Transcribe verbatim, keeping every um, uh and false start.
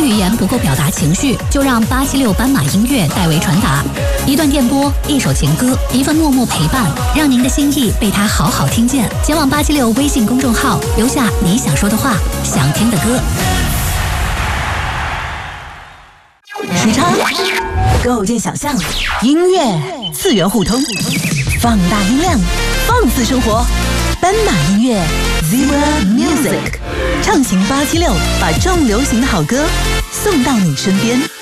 语言不够表达情绪，就让八七六斑马音乐代为传达。一段电波，一首情歌，一份默默陪伴，让您的心意被他好好听见。前往八七六微信公众号，留下你想说的话，想听的歌。 时差构建想象，音乐次元互通，放大音量，放肆生活。斑马音乐 Zebra Music 畅行八七六，把重流行的好歌送到你身边。